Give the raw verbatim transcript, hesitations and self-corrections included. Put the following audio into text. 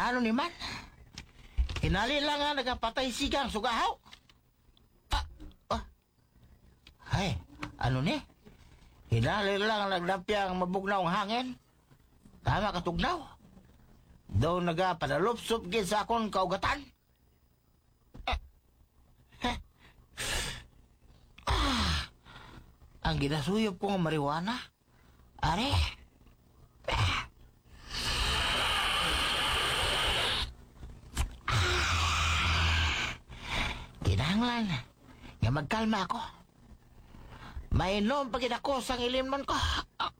Ano ni man? Hinali lang nga nagapatay sigang sugahaw. Ah, ah. Ay, ano ni? Hinali lang nagdampyang mabugnawang hangin. Tama katugnaw. Daw nagapadalupsop gid sa akong kaugatan. Ah. Heh. Ah. Ang ginasuyop ko ng marijuana. Are. Ah. Kinahanglan nga magkalma ako. Mainom pagid ako sa ilimnon ko.